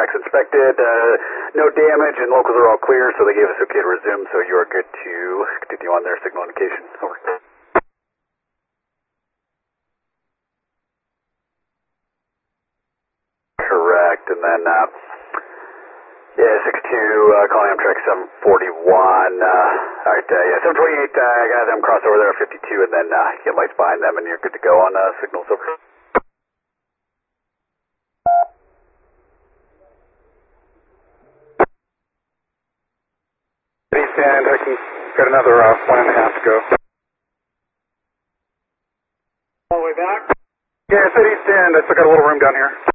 tracks inspected, no damage, and locals are all clear, so they gave us okay to resume, so you are good to continue on their signal indication. Over. Correct, and then, yeah, 62, calling Amtrak 741, alright, yeah, 728, got them cross over there at 52, and then, get lights behind them, and you're good to go on, signals. Over. And I can get another 1.5 to go. All the way back? Yeah, it's at East End. I still got a little room down here.